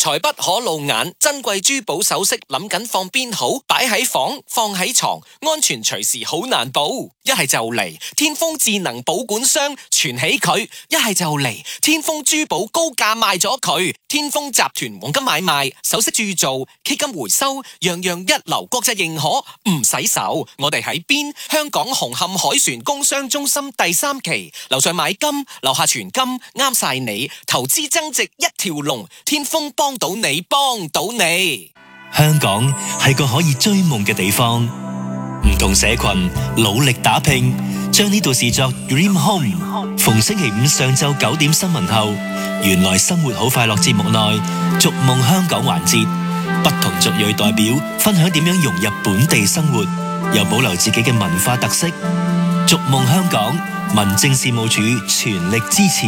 財不可露眼，珍貴珠寶首飾諗緊放邊好，擺喺房，放喺床，安全隨時好難保。一係就嚟天豐智能保管箱存起佢，一係就嚟天豐珠寶高價賣咗佢。天豐集團黃金買賣、首飾鑄造、基金回收，樣樣一流，國際認可，唔使愁。我哋喺邊？香港紅磡海船工商中心第3期，樓上買金，樓下存金，啱晒你。投資增值一條龍，天豐幫到你，幫到你。 香港係個可以追夢嘅地方，唔同社群努力打拼，將呢度視作 Dream Home。逢星期五上晝9點新聞後，原來生活好快樂節目內逐夢香港環節，不同族裔代表分享點樣融入本地生活，又保留自己嘅文化特色。逐夢香港，民政事務處全力支持。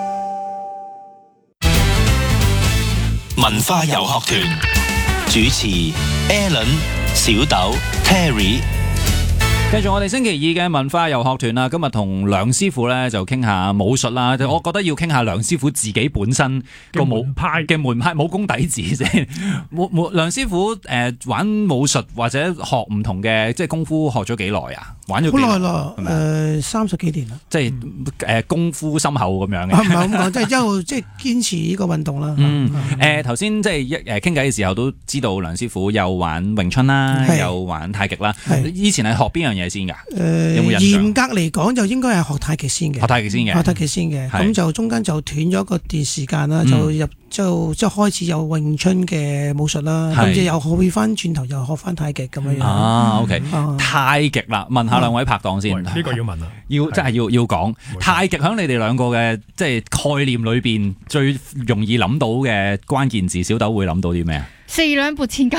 文化遊學團主持 Alan、小豆、Terry。 繼續我哋星期2嘅文化遊學團啦，今日同梁師傅咧就傾下武術啦。我覺得要傾下梁師傅自己本身個門派武功底子先。梁師傅玩武術或者學唔同嘅即係功夫學咗幾耐啊？玩咗幾耐啦 ？30幾年啦。 即係功夫深厚咁樣嘅。 唔係咁講，即係一路即係堅持呢個運動啦。 頭先即係傾偈嘅時候都知道梁師傅有玩詠春啦，有玩太極啦。以前係學邊樣嘢先㗎？有冇印象？ 嚴格嚟講就應該係學太極先嘅。 學太極先嘅。咁就中間就斷咗個段時間啦，就即係開始有詠春嘅武術啦，跟住又去翻轉頭又學翻太極咁樣。 OK。太極啦，問下兩位拍檔先。 呢個要問啊， 真係要講太極喺你哋兩個嘅即係概念裏邊最容易諗到嘅關鍵字，小豆會諗到啲咩啊？ 四兩撥千斤。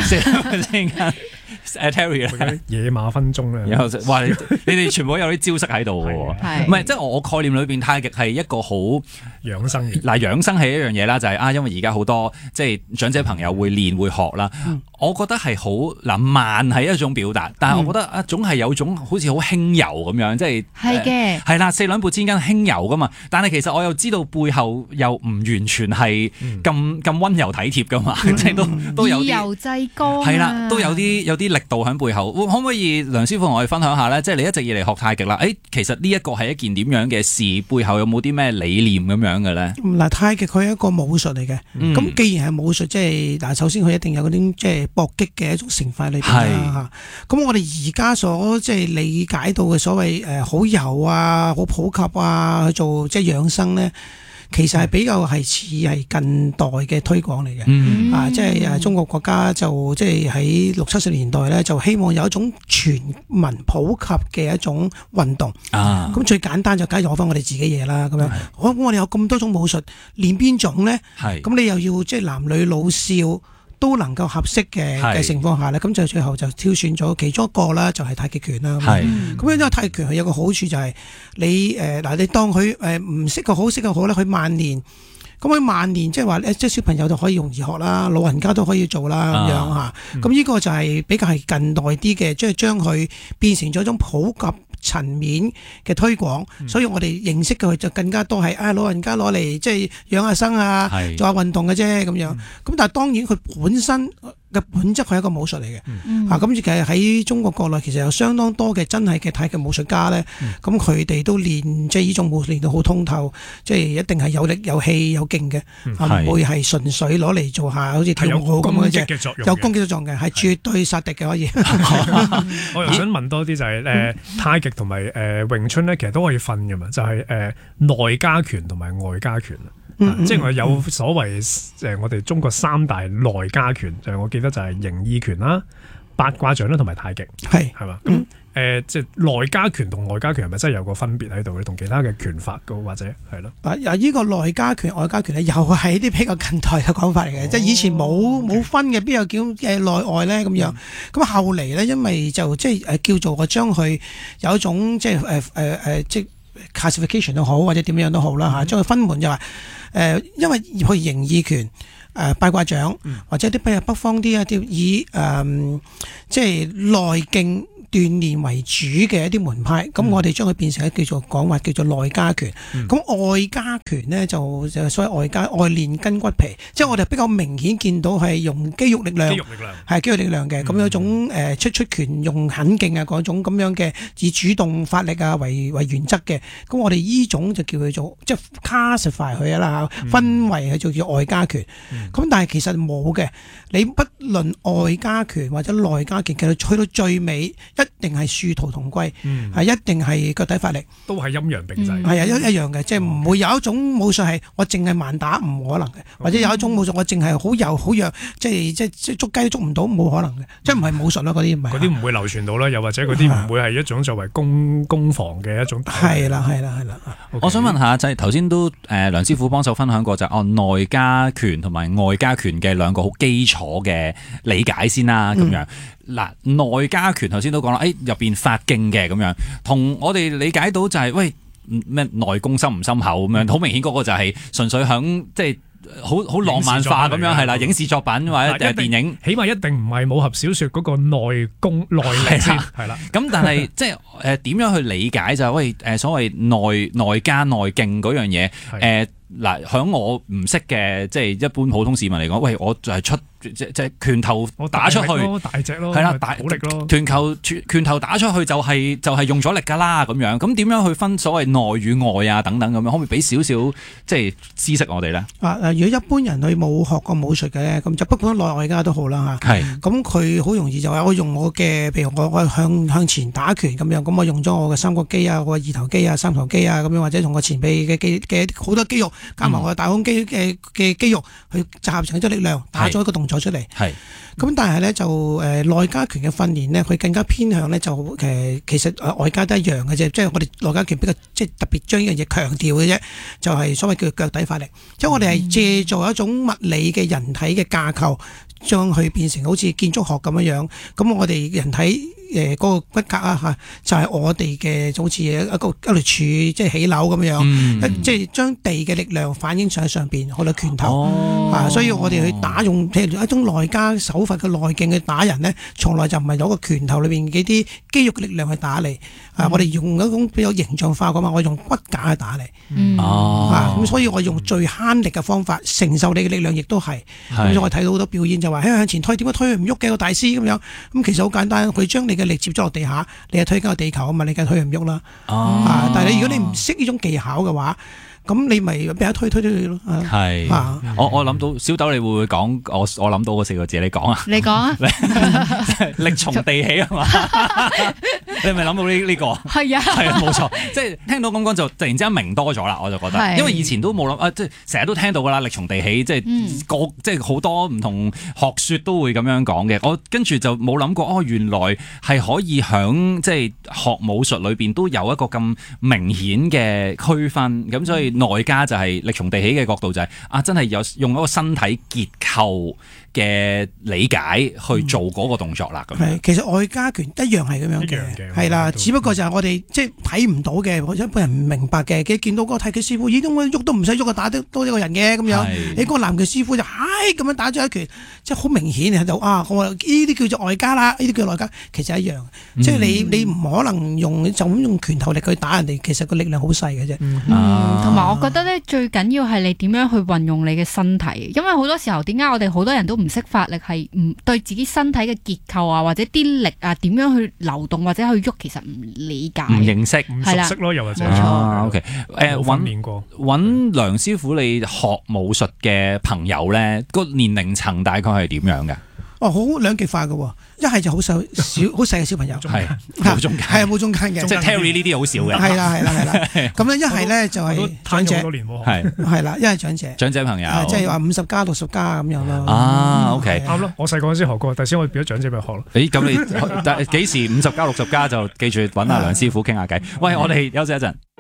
Terry 咧， 野馬分鬃咧， 哇！你哋全部有啲招式喺度嘅喎，唔係即係我概念裏邊太極係一個好養生嘅。 嗱，養生係一樣嘢啦，就係因為而家好多即係長者朋友會練會學啦。我覺得係好慢係一種表達，但係我覺得總係有種好似好輕柔咁樣，即係係嘅， 係啦，四兩撥千斤輕柔噶嘛。但係其實我又知道背後又唔完全係咁温柔體貼噶嘛，即係都有啲以柔制剛，係啦，都有啲力度喺背後。可唔可以梁師傅同我哋分享下咧？即係你一直以嚟學太極啦，其實呢一個係一件點樣嘅事？背後有冇啲咩理念咁樣嘅咧？ 嗱，太極佢係一個武術嚟嘅。咁既然係武術，即係嗱，首先佢一定有嗰啲即係搏擊嘅一種成分裏邊啦。咁我哋而家所即係理解到嘅所謂好柔啊、好普及啊去做即係養生咧，其實係比較係似係近代嘅推廣嚟嘅。即係中國國家就即係喺60、70年代咧，就希望有一種全民普及嘅一種運動。咁最簡單就梗係攞翻我哋自己嘢啦。咁樣，我哋有咁多種武術，練邊種咧？咁你又要即係男女老少都能夠合適嘅情況下咧，咁就最後就挑選咗其中一個啦，就係太極拳啦。咁因為太極拳係有個好處就係你你當佢唔識嘅好，識嘅好咧，佢慢練。咁佢慢練即係話即係小朋友就可以容易學啦，老人家都可以做啦咁樣嚇。咁呢個就係比較係近代啲嘅，即係將佢變成咗一種普及層面嘅推廣。所以我哋認識嘅佢就更加多係老人家攞嚟即係養下生啊，做下運動嘅啫咁樣。咁但係當然佢本身嘅本質係一個武術嚟嘅。咁其實喺中國國內其實有相當多嘅真係嘅太極武術家咧。咁佢哋都練即係呢種武術練到好通透，即係一定係有力有氣有勁嘅，唔會係純粹攞嚟做下好似跳舞咁嘅啫。有攻擊作用嘅，係絕對殺敵嘅可以。 我又想問多啲就係太極同埋詠春咧，其實都可以分嘅嘛，就係內家拳同埋外家拳。即係我有所謂我哋中國3大內家拳，就係我記得就係形意拳啦、八卦掌啦同埋太極，係嘛？咁即係內家拳同外家拳係咪真係有個分別喺度嘅？同其他嘅拳法嘅或者係咯？ 呢個內家拳、外家拳咧，又係啲比較近代嘅講法嚟嘅，即係以前冇分嘅，邊有叫內外咧咁樣？咁後嚟咧，因為就即係叫做我將佢有一種即係即 classification 都好，或者點樣都好啦嚇，將佢分門就話因為去形意拳、八卦掌或者啲比較北方啲以即係內勁鍛鍊為主嘅一啲門派，咁我哋將佢變成叫做講話叫做內家拳。咁外家拳呢，就所謂外練筋骨皮，即係我哋比較明顯見到係用肌肉力量，係肌肉力量嘅，咁有種出拳用狠勁啊嗰種咁樣嘅，以主動發力啊為原則嘅。咁我哋依種就叫佢做即係 classify 佢啦，分為係叫外家拳。咁但係其實冇嘅，你不論外家拳或者內家拳，其實去到最尾一定係殊途同歸，係一定係腳底發力， 都係陰陽並濟。 係啊，一樣嘅，即係唔會有一種武術係我淨係慢打，唔可能嘅，或者有一種武術我淨係好柔好弱，即係捉雞都捉唔到，冇可能嘅，即係唔係武術咯，嗰啲唔係。 嗰啲唔會流傳到啦，又或者嗰啲唔會係一種作為攻防嘅一種。 係啦。 我想問下，就係頭先都梁師傅幫手分享過就內家拳同埋外家拳嘅兩個好基礎嘅理解先啦，咁樣。嗱，內家拳頭先都講啦，入邊發勁嘅咁樣，同我哋理解到就係喂咩內功深唔深厚咁樣，好明顯嗰個就係純粹響即係好浪漫化咁樣係啦，影視作品或者電影， 起碼一定唔係武俠小說嗰個內功內力先係啦。咁但係即係點樣去理解就係喂所謂內家內勁嗰樣嘢嗱，響我唔識嘅即係一般普通市民嚟講，喂我就係出。即係拳頭打出去， 大隻咯， 係啦， 好力咯。 拳頭打出去就係用咗力㗎啦，咁樣。咁點樣去分所謂內與外啊等等咁樣？可唔可以俾少少即係知識我哋咧？ 如果一般人佢冇學過武術嘅咧，咁就不管內外家都好啦嚇。係。咁佢好容易就係我用我嘅，譬如我向前打拳咁樣，咁我用咗我嘅三角肌啊、我嘅二頭肌啊、三頭肌啊咁樣，或者同我前臂嘅好多肌肉加埋我嘅大胸肌嘅肌肉去集合成咗力量，打咗一個動作出嚟，咁但係咧就內家拳嘅訓練呢，佢更加偏向咧就其實外家都一樣嘅啫，即係我哋內家拳比較即係特別將呢樣嘢強調嘅啫，就係所謂叫腳底發力，即係我哋係借助一種物理嘅人體嘅架構，將佢變成好似建築學咁樣樣，咁我哋人體。嗰個骨骼啊嚇，就係我哋嘅好似一條柱，即係起樓咁樣，即係將地嘅力量反映上喺上邊，我哋拳頭所以我哋去打用譬如一種內家手法嘅內勁去打人呢，從來就唔係攞個拳頭裏邊嘅啲肌肉嘅力量去打你，我哋用一種比較形象化嘅嘛，我用骨架去打你，咁所以我用最慳力嘅方法，承受你嘅力量亦都係，咁我睇到好多表演就話向前推，點解推佢唔喐嘅個大師咁樣，咁其實好簡單，佢將你嘅力接咗落地下，你係推緊個地球啊嘛，你梗係推佢唔喐啦。但係如果你唔識呢種技巧嘅話，咁你咪俾一推咯。 係，我諗到小豆，你會唔會講我諗到嗰4個字？你講啊！ 你講啊！ 力從地起啊嘛！你係咪諗到呢個？係啊，冇錯。即係聽到咁講就突然之間明多咗啦，我就覺得，因為以前都冇諗即係成日都聽到噶啦，力從地起，即係即係好多唔同學說都會咁樣講嘅。我跟住就冇諗過，原來係可以響即係學武術裏邊都有一個咁明顯嘅區分，咁所以。內家就係力從地起嘅角度就係真係有用一個身體結構嘅理解去做嗰個動作啦。咁其實外家拳一樣係咁樣嘅，係啦，只不過就係我哋即係睇唔到嘅，一般人唔明白嘅。佢見到嗰個太極師傅，咦，咁喐都唔使喐，打得多一個人嘅咁樣。你嗰個南極師傅就咁樣打咗一拳，即係好明顯喺度我話呢啲叫做外家啦，呢啲叫內家，其實一樣。即係你唔可能就咁用拳頭力去打人哋，其實個力量好細嘅啫。 同埋我覺得咧，最緊要係你點樣去運用你嘅身體，因為好多時候點解我哋好多人都唔識發力，係唔對自己身體嘅結構啊，或者啲力啊點樣去流動或者去喐，其實唔理解、 唔認識、 唔熟悉咯，又或者 OK， 揾梁師傅你學武術嘅朋友咧，個年齡層大概係點樣嘅？ 好兩極化嘅喎，一係就好細嘅小朋友， 係冇中間， 係冇中間嘅， 即係 Terry 呢啲好少嘅， 係啦。咁咧一係咧就係長者，係啦，一係長者朋友，即係話50+、60+咁樣咯。 OK， 啱咯，我細個嗰陣時學過，第時我變咗長者咪學咯。 咁你幾時50+、60+就記住揾阿梁師傅傾下偈。喂，我哋休息一陣。